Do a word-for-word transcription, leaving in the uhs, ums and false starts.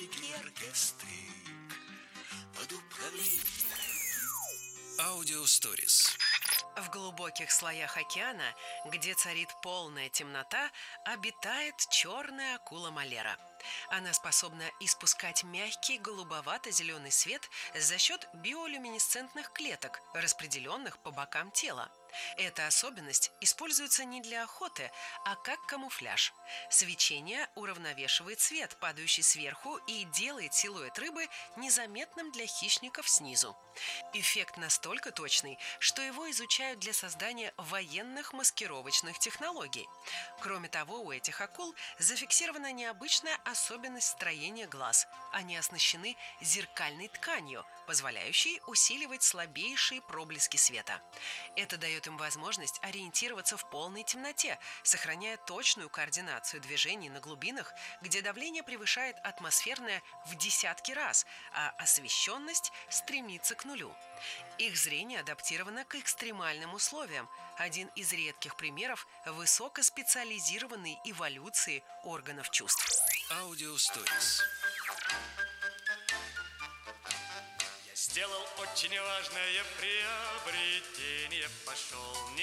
великий оркестрик под управлением. Аудиосторис. В глубоких слоях океана, где царит полная темнота, обитает черная акула Молера. Она способна испускать мягкий голубовато-зеленый свет за счет биолюминесцентных клеток, распределенных по бокам тела. Эта особенность используется не для охоты, а как камуфляж. Свечение уравновешивает свет, падающий сверху, и делает силуэт рыбы незаметным для хищников снизу. Эффект настолько точный, что его изучают для создания военных маскировочных технологий. Кроме того, у этих акул зафиксирована необычная особенность строения глаз. Они оснащены зеркальной тканью, позволяющей усиливать слабейшие проблески света. Это дает им возможность ориентироваться в полной темноте, сохраняя точную координацию движений на глубинах, где давление превышает атмосферное в десятки раз, а освещенность стремится к нулю. Их зрение адаптировано к экстремальным условиям. Один из редких примеров высокоспециализированной эволюции органов чувств. Аудиосторис. Я сделал очень важное приобретение, пошел